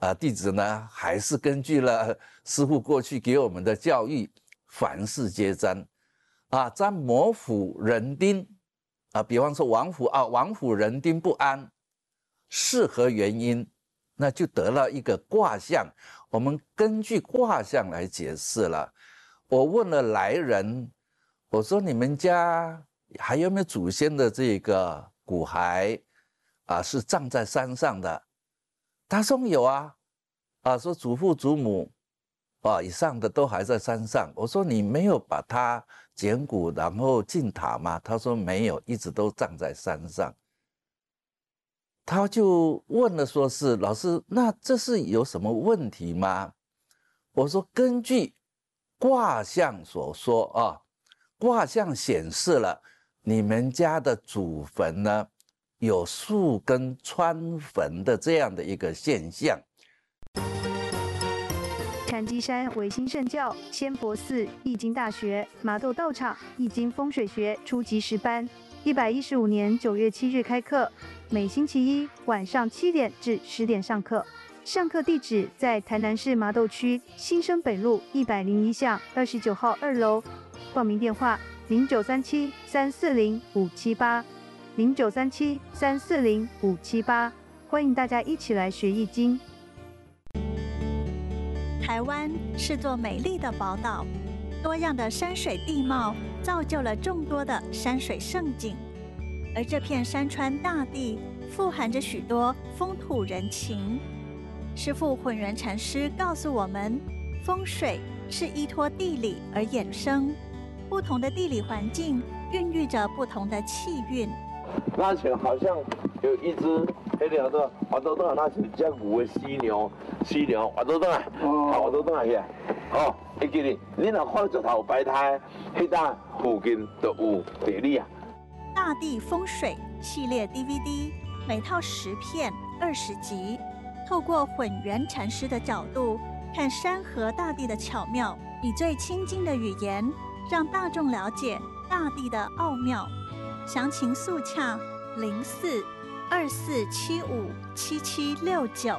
弟子呢还是根据了师父过去给我们的教育，凡事皆沾沾磨斧人丁比方说王斧人丁不安，是何原因？那就得了一个卦象，我们根据卦象来解释了。我问了来人，我说你们家还有没有祖先的这个骨骸是葬在山上的？他说有说祖父祖母以上的都还在山上。我说你没有把它捡骨然后进塔吗？他说没有，一直都葬在山上。他就问了，说是老师，那这是有什么问题吗？我说根据卦象所说卦象显示了你们家的祖坟呢有树根穿坟的这样的一个现象。 禅机山维新圣教千佛寺易经大学麻豆道场易经风水学初级10班，115年9月7日开课，每星期一晚上7点至10点上课。上课地址在台南市麻豆区新生北路101巷29号2楼。报名电话0937-340-578，0937-340-578，欢迎大家一起来学易经。 台湾是座美丽的宝岛，多样的山水地貌造就了众多的山水胜景，而这片山川大地富含着许多风土人情。师父混元禅师告诉我们，风水是依托地理而衍生，不同的地理环境孕育着不同的气运。 那前好像有一只黑条的滑豆豆，那是叫牛的犀牛滑豆豆滑豆豆去。会记哩，你若看石头摆摊，迄搭附近就有地理啊。 大地风水系列 DVD 每套10片，20集。透过混元禅师的角度看山河大地的巧妙，以最亲近的语言让大众了解大地的奥妙。详情速洽04-2475-7769。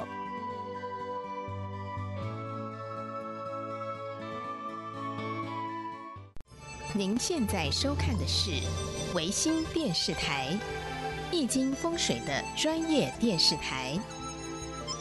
您现在收看的是维新电视台，易经风水的专业电视台。